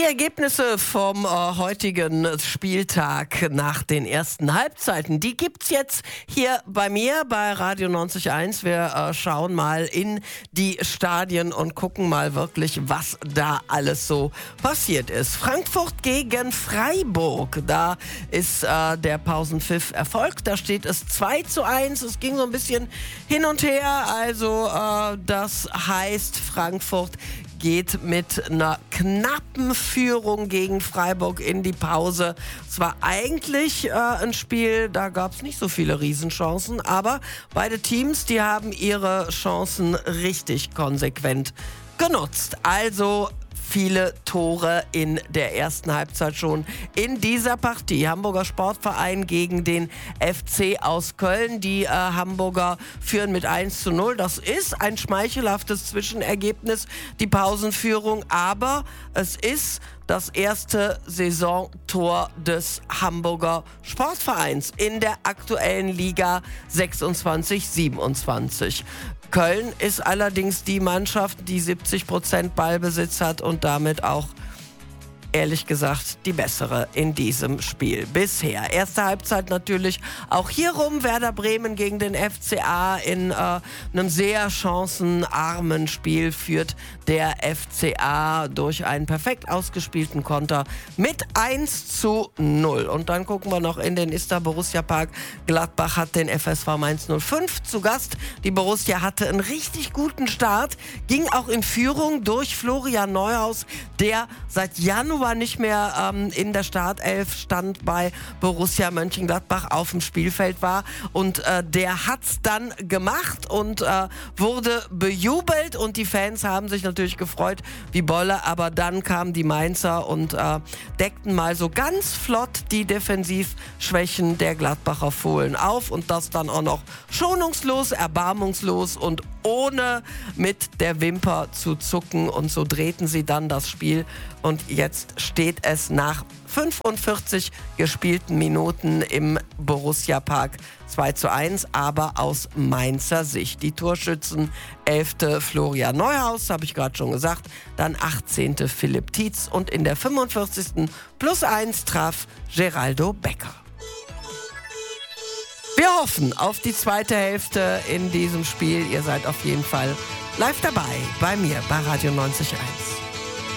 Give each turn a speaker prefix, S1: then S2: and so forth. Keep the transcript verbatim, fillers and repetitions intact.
S1: Die Ergebnisse vom äh, heutigen Spieltag nach den ersten Halbzeiten, die gibt's jetzt hier bei mir bei Radio neunzig Komma eins. Wir äh, schauen mal in die Stadien und gucken mal wirklich, was da alles so passiert ist. Frankfurt gegen Freiburg, da ist äh, der Pausenpfiff erfolgt. Da steht es zwei zu eins. Es ging so ein bisschen hin und her. Also äh, das heißt, Frankfurt geht mit einer knappen Führung gegen Freiburg in die Pause. Es war eigentlich äh, ein Spiel, da gab es nicht so viele Riesenchancen, aber beide Teams, die haben ihre Chancen richtig konsequent genutzt. Also viele Tore in der ersten Halbzeit schon in dieser Partie. Hamburger Sportverein gegen den F C aus Köln. Die äh, Hamburger führen mit eins zu null. Das ist ein schmeichelhaftes Zwischenergebnis, die Pausenführung. Aber es ist das erste Saisontor des Hamburger Sportvereins in der aktuellen Liga sechsundzwanzig siebenundzwanzig. Köln ist allerdings die Mannschaft, die siebzig Prozent Ballbesitz hat und damit auch, ehrlich gesagt, die bessere in diesem Spiel bisher. Erste Halbzeit natürlich auch hier rum. Werder Bremen gegen den F C A in äh, einem sehr chancenarmen Spiel führt der F C A durch einen perfekt ausgespielten Konter mit eins zu null. Und dann gucken wir noch in den Ister Borussia Park. Gladbach hat den F S V Mainz null fünf zu Gast. Die Borussia hatte einen richtig guten Start, ging auch in Führung durch Florian Neuhaus, der seit Januar nicht mehr ähm, in der Startelf stand bei Borussia Mönchengladbach auf dem Spielfeld war. Und äh, der hat's dann gemacht und äh, wurde bejubelt. Und die Fans haben sich natürlich gefreut wie Bolle. Aber dann kamen die Mainzer und äh, deckten mal so ganz flott die Defensivschwächen der Gladbacher Fohlen auf. Und das dann auch noch schonungslos, erbarmungslos und ohne mit der Wimper zu zucken. Und so drehten sie dann das Spiel. Und jetzt steht es nach fünfundvierzig gespielten Minuten im Borussia Park zwei zu eins, aber aus Mainzer Sicht. Die Torschützen, elfte Florian Neuhaus, habe ich gerade schon gesagt, dann achtzehnte Philipp Tietz und in der fünfundvierzigsten plus eins traf Geraldo Becker. Wir hoffen auf die zweite Hälfte in diesem Spiel. Ihr seid auf jeden Fall live dabei bei mir bei Radio neunzig Komma eins.